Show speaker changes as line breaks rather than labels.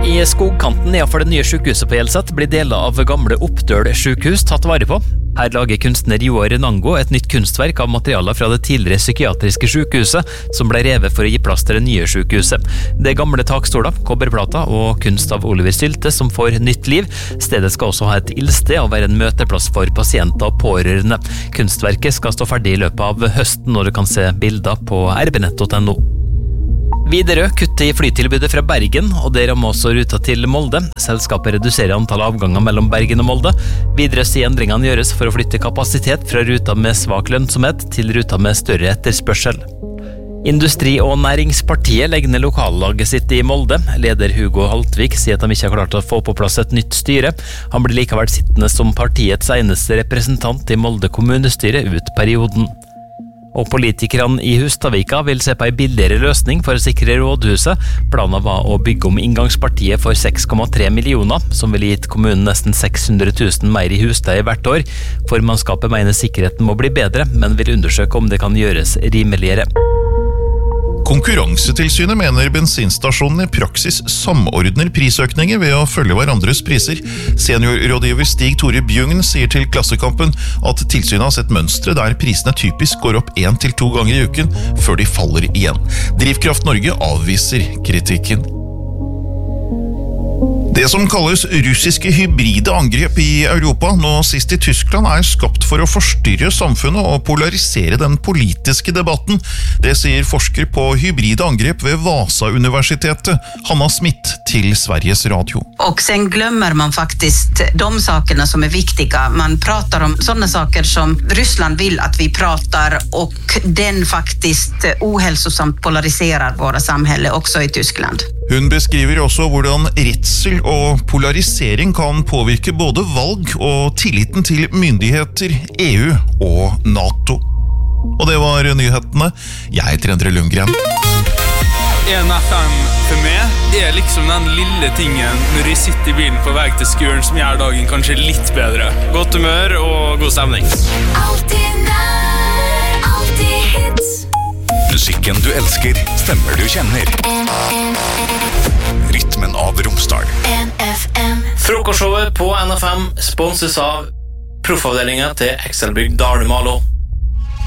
I skogkanten nedenfor det nye sykehuset på Hjelset blir deler av gamle Oppdøl sykehus tatt vare på. Her lager kunstner Joar Renango et nytt kunstverk av materialer fra det tidligere psykiatriske sykehuset, som ble revet for å gi plass til det nye sykehuset. Det er gamle takstoler, kobberplater og kunst av Oliver Sylte som får nytt liv. Stedet skal også ha et ildsted og være en møteplass for pasienter og pårørende. Kunstverket skal stå ferdig i løpet av høsten, og du kan se bilder på rbnett.no. Widerøe kutter i flytilbudet fra Bergen, og det rammer også ruta til Molde. Selskapet reduserer antall avganger mellom Bergen og Molde. Widerøe sier endringene gjøres for å flytte kapasitet fra ruta med svak lønnsomhet til ruta med større etterspørsel. Industri- og Næringspartiet legger ned lokallaget sitt i Molde. Leder Hugo Haltvik sier at de ikke har klart å få på plass et nytt styre. Han blir likevel sittende som partiets eneste representant i Molde kommunestyre ut perioden. Og politikerne i Hustadvika vil se på en billigere løsning for å sikre rådhuset. Planen var å bygge om inngangspartiet for 6,3 millioner, som ville gitt kommunen nesten 600 000 mer i husleie hvert år. Formannskapet mener sikkerheten må bli bedre, men vil undersøke om det kan gjøres rimeligere.
Konkurransetilsynet mener bensinstasjonene i praksis samordner prisøkninger ved å følge hverandres priser. Seniorrådgiver Stig Tore Bjugn sier til Klassekampen at tilsynet har sett mønstre der prisene typisk går opp 1 til 2 ganger i uken før de faller igjen. Drivkraft Norge avviser kritikken. Det som kalles russiske hybride angrep i Europa, nå sist i Tyskland, er skapt for å forstyrre samfunnet og polarisere den politiske debatten. Det sier forsker på hybride angrep ved Vasa-universitetet, Hanna Smith, til Sveriges Radio.
Och sen glömmer man faktiskt de sakerna som är viktiga. Man pratar om sådana saker som Ryssland vill att vi pratar, och den faktiskt ohälsosamt polariserar våra samhälle också i Tyskland.
Hun beskriver også hvordan redsel og polarisering kan påvirke både valg og tilliten til myndigheter, EU og NATO. Og det var nyhetene. Jeg heter Endre Lundgren.
1FM for meg er liksom den lille tingen når jeg sitter i bilen på vei til skolen som gjør dagen kanskje litt bedre. Godt humør og god stemning.
Alltid nær, alltid hits.
Musikken du elsker, stemmer du kjenner. Rytmen av Romsdal.
NFM.
Frokostshowet på NFM sponses av proffavdelingen til Excelbygg Dalmalo.